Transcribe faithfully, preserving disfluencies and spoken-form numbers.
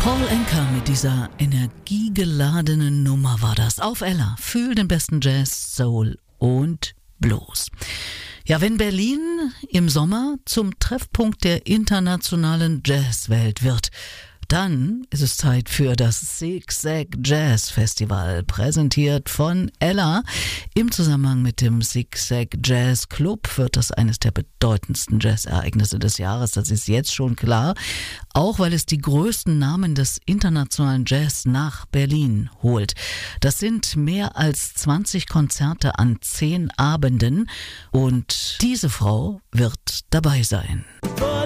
Paul Anka mit dieser energiegeladenen Nummer war das. Auf Ella. Fühl den besten Jazz, Soul und Blues. Ja, wenn Berlin im Sommer zum Treffpunkt der internationalen Jazzwelt wird, dann ist es Zeit für das Zig-Zag Jazz Festival, präsentiert von Ella. Im Zusammenhang mit dem Zig-Zag Jazz Club wird das eines der bedeutendsten Jazz-Ereignisse des Jahres. Das ist jetzt schon klar, auch weil es die größten Namen des internationalen Jazz nach Berlin holt. Das sind mehr als zwanzig Konzerte an zehn Abenden und diese Frau wird dabei sein.